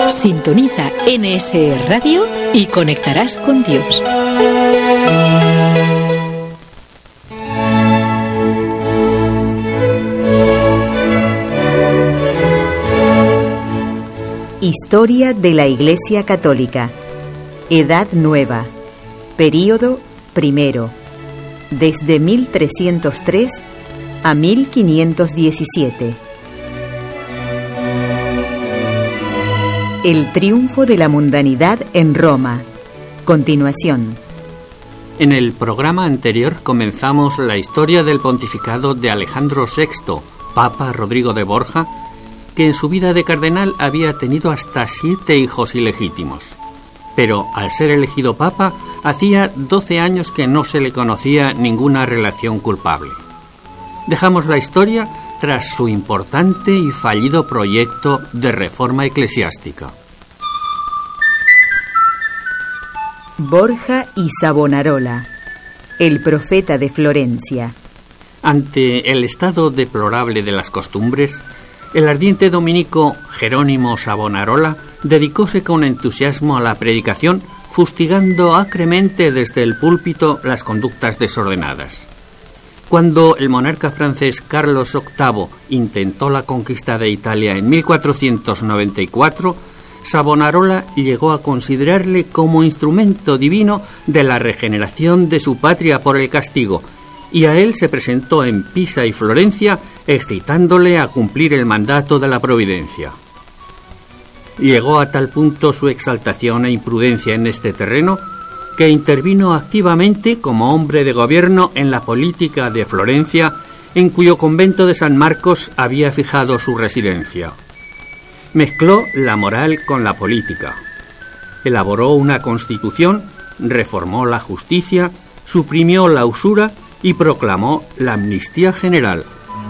Sintoniza NSE Radio y conectarás con Dios. Historia de la Iglesia Católica. Edad Nueva. Período primero. Desde 1303 a 1517. El triunfo de la mundanidad en Roma. Continuación. En el programa anterior comenzamos la historia del pontificado de Alejandro VI, Papa Rodrigo de Borja, que en su vida de cardenal había tenido hasta 7 hijos ilegítimos. Pero al ser elegido papa, hacía 12 años que no se le conocía ninguna relación culpable. Dejamos la historia tras su importante y fallido proyecto de reforma eclesiástica. Borja y Savonarola, el profeta de Florencia. Ante el estado deplorable de las costumbres, el ardiente dominico Jerónimo Savonarola dedicóse con entusiasmo a la predicación, fustigando acremente desde el púlpito las conductas desordenadas. Cuando el monarca francés Carlos VIII intentó la conquista de Italia en 1494, Savonarola llegó a considerarle como instrumento divino de la regeneración de su patria por el castigo, y a él se presentó en Pisa y Florencia, excitándole a cumplir el mandato de la providencia. Llegó a tal punto su exaltación e imprudencia en este terreno que intervino activamente como hombre de gobierno en la política de Florencia, en cuyo convento de San Marcos había fijado su residencia. Mezcló la moral con la política. Elaboró una constitución, reformó la justicia, suprimió la usura y proclamó la amnistía general.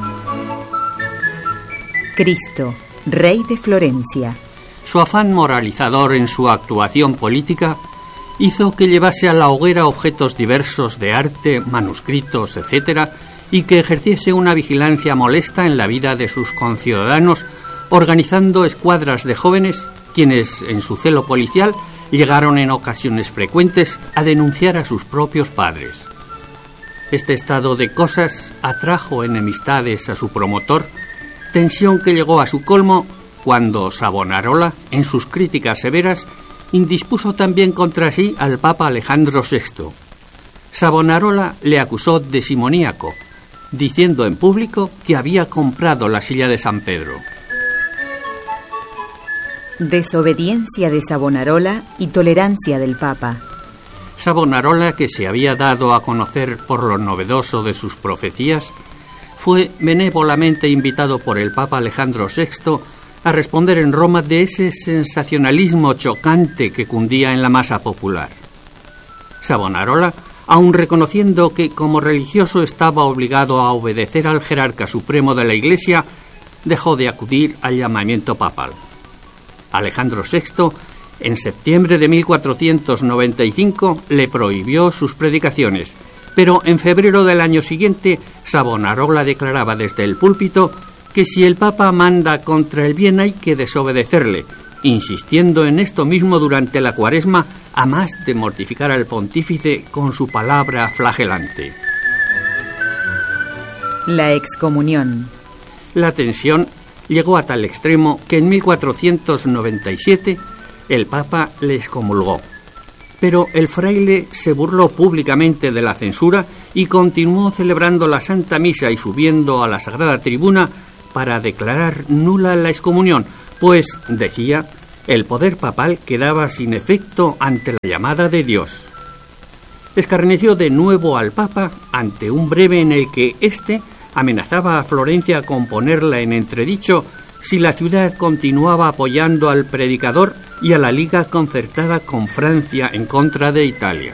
Cristo, rey de Florencia. Su afán moralizador en su actuación política hizo que llevase a la hoguera objetos diversos de arte, manuscritos, etc., y que ejerciese una vigilancia molesta en la vida de sus conciudadanos, organizando escuadras de jóvenes, quienes, en su celo policial, llegaron en ocasiones frecuentes a denunciar a sus propios padres. Este estado de cosas atrajo enemistades a su promotor, tensión que llegó a su colmo cuando Savonarola, en sus críticas severas, indispuso también contra sí al Papa Alejandro VI. Savonarola le acusó de simoníaco, diciendo en público que había comprado la silla de San Pedro. Desobediencia de Savonarola y tolerancia del Papa. Savonarola, que se había dado a conocer por lo novedoso de sus profecías, fue benévolamente invitado por el Papa Alejandro VI a responder en Roma de ese sensacionalismo chocante que cundía en la masa popular. Savonarola, aun reconociendo que como religioso estaba obligado a obedecer al jerarca supremo de la Iglesia, dejó de acudir al llamamiento papal. Alejandro VI, en septiembre de 1495, le prohibió sus predicaciones, pero en febrero del año siguiente, Savonarola declaraba desde el púlpito que si el Papa manda contra el bien hay que desobedecerle, insistiendo en esto mismo durante la Cuaresma, a más de mortificar al pontífice con su palabra flagelante. La excomunión. La tensión llegó a tal extremo que en 1497 el Papa le excomulgó. Pero el fraile se burló públicamente de la censura y continuó celebrando la Santa Misa y subiendo a la Sagrada Tribuna para declarar nula la excomunión, pues, decía, el poder papal quedaba sin efecto ante la llamada de Dios. Escarneció de nuevo al Papa ante un breve en el que éste amenazaba a Florencia con ponerla en entredicho si la ciudad continuaba apoyando al predicador y a la liga concertada con Francia en contra de Italia.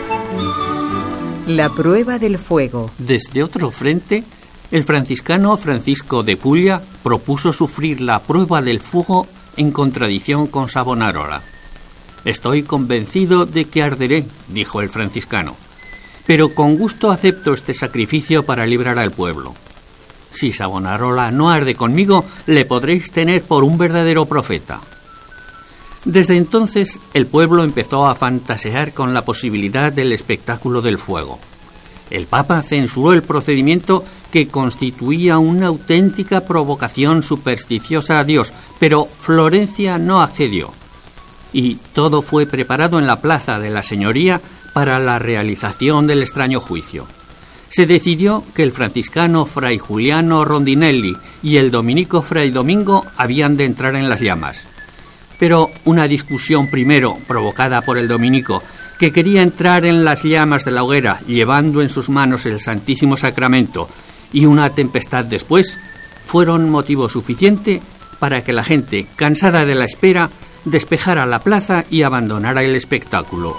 La prueba del fuego. Desde otro frente, el franciscano Francisco de Puglia propuso sufrir la prueba del fuego en contradicción con Savonarola. «Estoy convencido de que arderé», dijo el franciscano, «pero con gusto acepto este sacrificio para librar al pueblo. Si Savonarola no arde conmigo, le podréis tener por un verdadero profeta». Desde entonces, el pueblo empezó a fantasear con la posibilidad del espectáculo del fuego. El Papa censuró el procedimiento, que constituía una auténtica provocación supersticiosa a Dios, pero Florencia no accedió. Y todo fue preparado en la Plaza de la Señoría para la realización del extraño juicio. Se decidió que el franciscano fray Juliano Rondinelli y el dominico fray Domingo habían de entrar en las llamas. Pero una discusión primero, provocada por el dominico, que quería entrar en las llamas de la hoguera llevando en sus manos el Santísimo Sacramento, y una tempestad después, fueron motivo suficiente para que la gente, cansada de la espera, despejara la plaza y abandonara el espectáculo.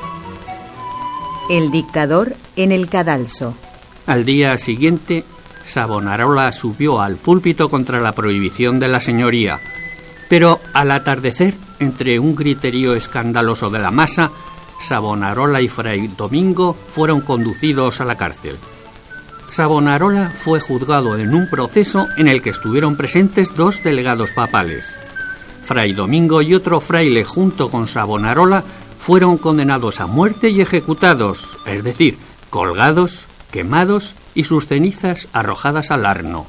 El dictador en el cadalso. Al día siguiente, Savonarola subió al púlpito contra la prohibición de la señoría, pero al atardecer, entre un griterío escandaloso de la masa, Savonarola y fray Domingo fueron conducidos a la cárcel. Savonarola fue juzgado en un proceso en el que estuvieron presentes 2 delegados papales. Fray Domingo y otro fraile junto con Savonarola fueron condenados a muerte y ejecutados, es decir, colgados, quemados y sus cenizas arrojadas al Arno.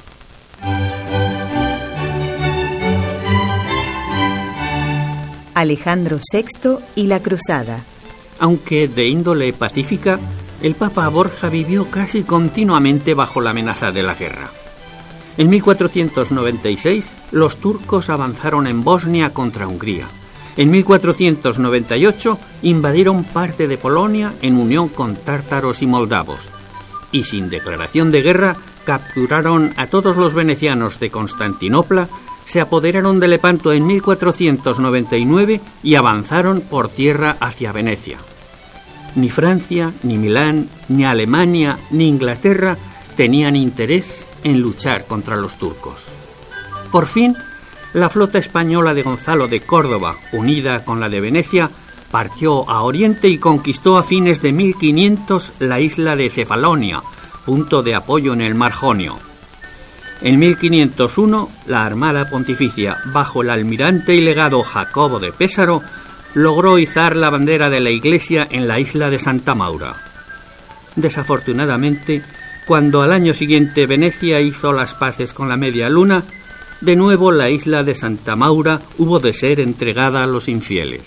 Alejandro VI y la Cruzada. Aunque de índole pacífica, el Papa Borja vivió casi continuamente bajo la amenaza de la guerra. En 1496, los turcos avanzaron en Bosnia contra Hungría. En 1498, invadieron parte de Polonia en unión con tártaros y moldavos. Y sin declaración de guerra, capturaron a todos los venecianos de Constantinopla, se apoderaron de Lepanto en 1499 y avanzaron por tierra hacia Venecia. Ni Francia, ni Milán, ni Alemania, ni Inglaterra tenían interés en luchar contra los turcos. Por fin, la flota española de Gonzalo de Córdoba, unida con la de Venecia, partió a Oriente y conquistó a fines de 1500 la isla de Cefalonia, punto de apoyo en el Mar Jonio. En 1501, la Armada Pontificia, bajo el almirante y legado Jacobo de Pésaro, logró izar la bandera de la Iglesia en la isla de Santa Maura. Desafortunadamente, cuando al año siguiente Venecia hizo las paces con la Media Luna, de nuevo la isla de Santa Maura hubo de ser entregada a los infieles.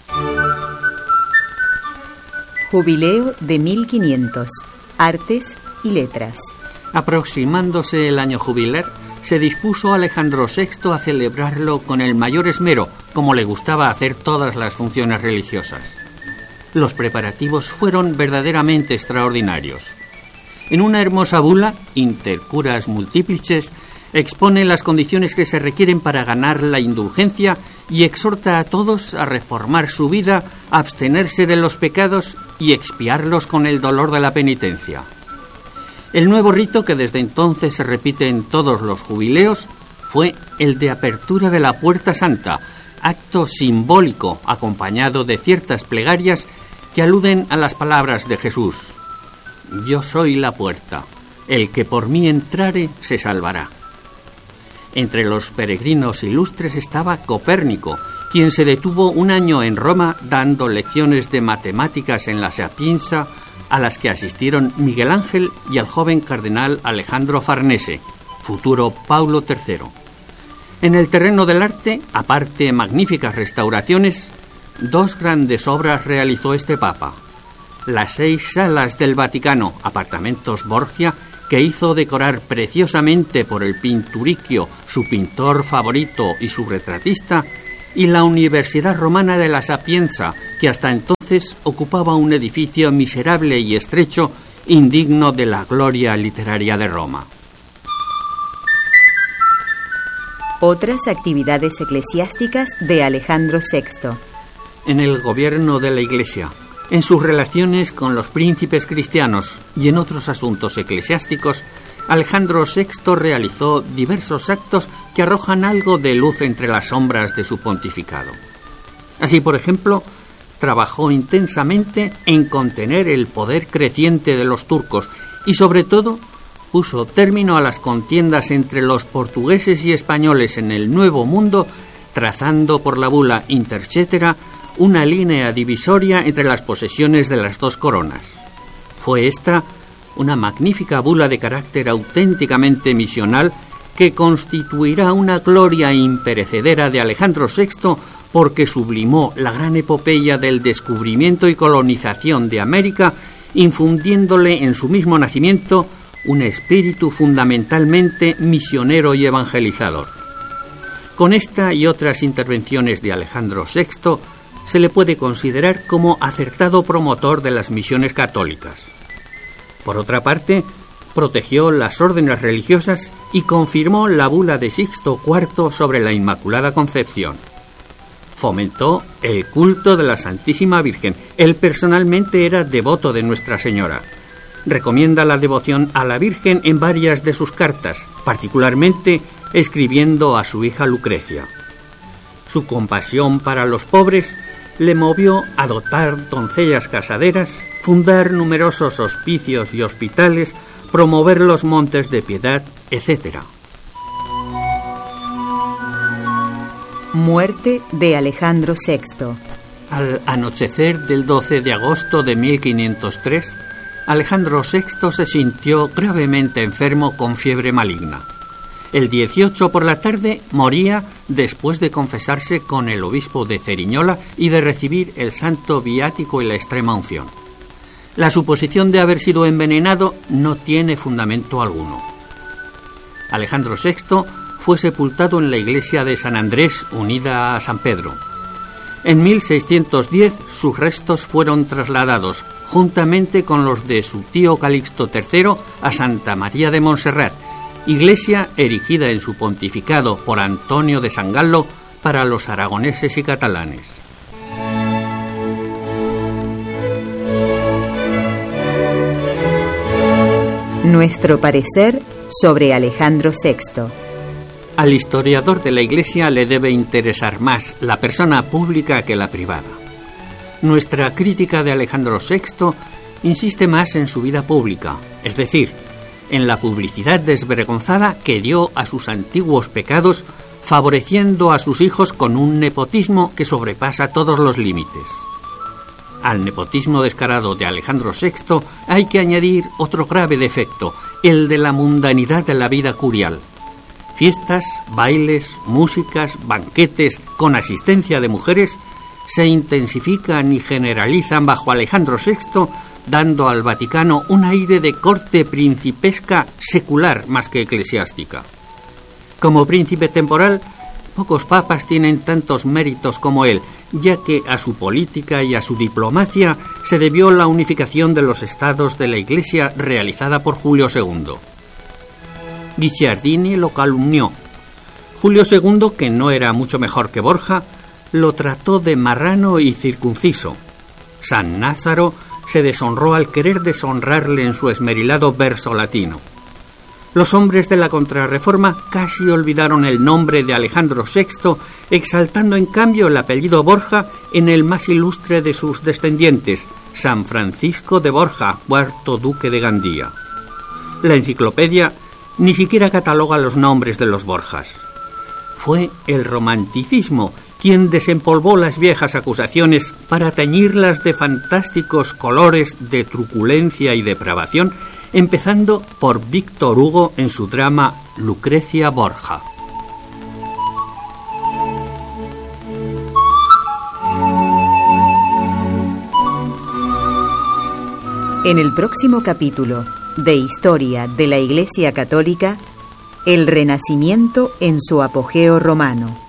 Jubileo de 1500. Artes y letras. Aproximándose el año jubilar, se dispuso Alejandro VI a celebrarlo con el mayor esmero, como le gustaba hacer todas las funciones religiosas. Los preparativos fueron verdaderamente extraordinarios. En una hermosa bula, Inter curas multiplices, expone las condiciones que se requieren para ganar la indulgencia y exhorta a todos a reformar su vida, a abstenerse de los pecados y expiarlos con el dolor de la penitencia. El nuevo rito, que desde entonces se repite en todos los jubileos, fue el de apertura de la Puerta Santa, acto simbólico acompañado de ciertas plegarias que aluden a las palabras de Jesús: «Yo soy la puerta, el que por mí entrare se salvará». Entre los peregrinos ilustres estaba Copérnico, quien se detuvo un año en Roma dando lecciones de matemáticas en la Sapienza, a las que asistieron Miguel Ángel y el joven cardenal Alejandro Farnese, futuro Paulo III. En el terreno del arte, aparte de magníficas restauraciones, 2 grandes obras realizó este papa: las 6 salas del Vaticano, apartamentos Borgia, que hizo decorar preciosamente por el Pinturicchio, su pintor favorito y su retratista, y la Universidad Romana de la Sapienza, que hasta entonces ocupaba un edificio miserable y estrecho, indigno de la gloria literaria de Roma. Otras actividades eclesiásticas de Alejandro VI. En el gobierno de la Iglesia, en sus relaciones con los príncipes cristianos y en otros asuntos eclesiásticos, Alejandro VI realizó diversos actos que arrojan algo de luz entre las sombras de su pontificado. Así, por ejemplo, trabajó intensamente en contener el poder creciente de los turcos y, sobre todo, puso término a las contiendas entre los portugueses y españoles en el Nuevo Mundo, trazando por la bula Intercetera una línea divisoria entre las posesiones de las dos coronas. Fue esta una magnífica bula de carácter auténticamente misional que constituirá una gloria imperecedera de Alejandro VI porque sublimó la gran epopeya del descubrimiento y colonización de América, infundiéndole en su mismo nacimiento un espíritu fundamentalmente misionero y evangelizador. Con esta y otras intervenciones de Alejandro VI se le puede considerar como acertado promotor de las misiones católicas. Por otra parte, protegió las órdenes religiosas y confirmó la bula de Sixto IV sobre la Inmaculada Concepción. Fomentó el culto de la Santísima Virgen. Él personalmente era devoto de Nuestra Señora. Recomienda la devoción a la Virgen en varias de sus cartas, particularmente escribiendo a su hija Lucrecia. Su compasión para los pobres le movió a dotar doncellas casaderas, fundar numerosos hospicios y hospitales, promover los montes de piedad, etc. Muerte de Alejandro VI. Al anochecer del 12 de agosto de 1503, Alejandro VI se sintió gravemente enfermo con fiebre maligna. El 18 por la tarde moría después de confesarse con el obispo de Ceriñola y de recibir el santo viático y la extrema unción. La suposición de haber sido envenenado no tiene fundamento alguno. Alejandro VI fue sepultado en la iglesia de San Andrés, unida a San Pedro. En 1610 sus restos fueron trasladados, juntamente con los de su tío Calixto III, a Santa María de Montserrat, iglesia erigida en su pontificado por Antonio de San Gallo para los aragoneses y catalanes. Nuestro parecer sobre Alejandro VI. Al historiador de la Iglesia le debe interesar más la persona pública que la privada. Nuestra crítica de Alejandro VI insiste más en su vida pública, es decir, en la publicidad desvergonzada que dio a sus antiguos pecados, favoreciendo a sus hijos con un nepotismo que sobrepasa todos los límites. Al nepotismo descarado de Alejandro VI hay que añadir otro grave defecto, el de la mundanidad de la vida curial. Fiestas, bailes, músicas, banquetes con asistencia de mujeres se intensifican y generalizan bajo Alejandro VI, dando al Vaticano un aire de corte principesca secular más que eclesiástica. Como príncipe temporal, pocos papas tienen tantos méritos como él, ya que a su política y a su diplomacia se debió la unificación de los estados de la Iglesia realizada por Julio II. Guicciardini lo calumnió. Julio II, que no era mucho mejor que Borja, lo trató de marrano y circunciso. San Názaro se deshonró al querer deshonrarle en su esmerilado verso latino. Los hombres de la Contrarreforma casi olvidaron el nombre de Alejandro VI, exaltando en cambio el apellido Borja en el más ilustre de sus descendientes, San Francisco de Borja, cuarto duque de Gandía. La enciclopedia ni siquiera cataloga los nombres de los Borjas. Fue el romanticismo quien desempolvó las viejas acusaciones para teñirlas de fantásticos colores de truculencia y depravación, empezando por Víctor Hugo en su drama Lucrecia Borgia. En el próximo capítulo de Historia de la Iglesia Católica, el Renacimiento en su apogeo romano.